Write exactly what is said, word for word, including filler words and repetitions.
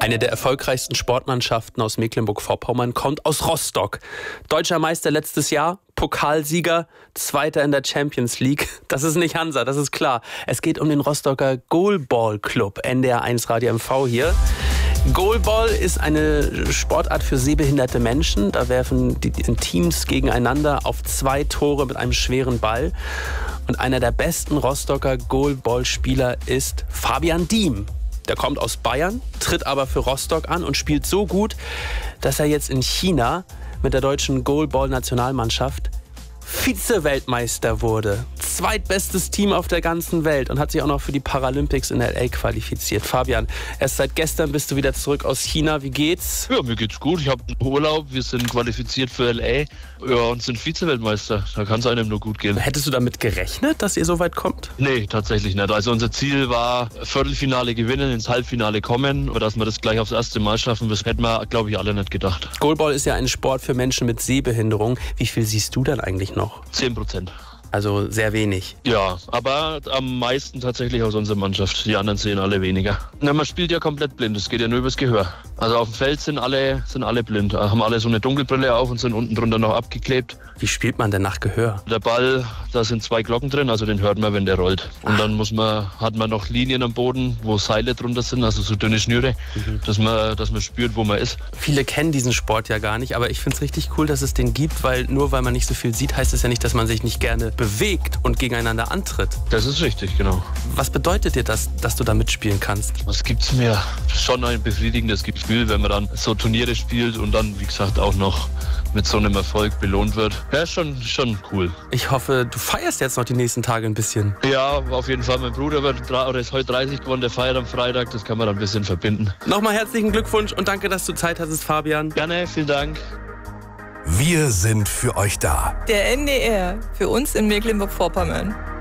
Eine der erfolgreichsten Sportmannschaften aus Mecklenburg-Vorpommern kommt aus Rostock. Deutscher Meister letztes Jahr, Pokalsieger, Zweiter in der Champions League. Das ist nicht Hansa, das ist klar. Es geht um den Rostocker Goalball Club. N D R eins Radio M V hier. Goalball ist eine Sportart für sehbehinderte Menschen. Da werfen die Teams gegeneinander auf zwei Tore mit einem schweren Ball. Und einer der besten Rostocker Goalball-Spieler ist Fabian Diem. Der kommt aus Bayern, tritt aber für Rostock an und spielt so gut, dass er jetzt in China mit der deutschen Goalball-Nationalmannschaft Vize-Weltmeister wurde. Zweitbestes Team auf der ganzen Welt und hat sich auch noch für die Paralympics in L A qualifiziert. Fabian, erst seit gestern bist du wieder zurück aus China. Wie geht's? Ja, mir geht's gut. Ich habe Urlaub. Wir sind qualifiziert für L A ja, und sind Vize-Weltmeister. Da kann es einem nur gut gehen. Hättest du damit gerechnet, dass ihr so weit kommt? Nee, tatsächlich nicht. Also unser Ziel war Viertelfinale gewinnen, ins Halbfinale kommen. Aber dass wir das gleich aufs erste Mal schaffen, das hätten wir, glaube ich, alle nicht gedacht. Goalball ist ja ein Sport für Menschen mit Sehbehinderung. Wie viel siehst du dann eigentlich noch? Zehn Prozent. Also sehr wenig. Ja, aber am meisten tatsächlich aus unserer Mannschaft. Die anderen sehen alle weniger. Na, man spielt ja komplett blind, es geht ja nur übers Gehör. Also auf dem Feld sind alle, sind alle blind, haben alle so eine Dunkelbrille auf und sind unten drunter noch abgeklebt. Wie spielt man denn nach Gehör? Der Ball, da sind zwei Glocken drin, also den hört man, wenn der rollt. Und dann muss man, hat man noch Linien am Boden, wo Seile drunter sind, also so dünne Schnüre, mhm. dass man, dass man spürt, wo man ist. Viele kennen diesen Sport ja gar nicht, aber ich finde es richtig cool, dass es den gibt, weil nur weil man nicht so viel sieht, heißt es ja nicht, dass man sich nicht gerne bewegt und gegeneinander antritt. Das ist richtig, genau. Was bedeutet dir das, dass du da mitspielen kannst? Was gibt's mir? Schon ein befriedigendes Gefühl, wenn man dann so Turniere spielt und dann, wie gesagt, auch noch mit so einem Erfolg belohnt wird. Ja, schon, schon cool. Ich hoffe, du feierst jetzt noch die nächsten Tage ein bisschen. Ja, auf jeden Fall. Mein Bruder wird, oder ist heute dreißig geworden, der feiert am Freitag. Das kann man dann ein bisschen verbinden. Nochmal herzlichen Glückwunsch und danke, dass du Zeit hattest, Fabian. Gerne, vielen Dank. Wir sind für euch da. Der N D R, für uns in Mecklenburg-Vorpommern.